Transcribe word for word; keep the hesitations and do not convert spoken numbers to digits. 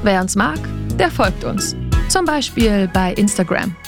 Wer uns mag, der folgt uns. Zum Beispiel bei Instagram.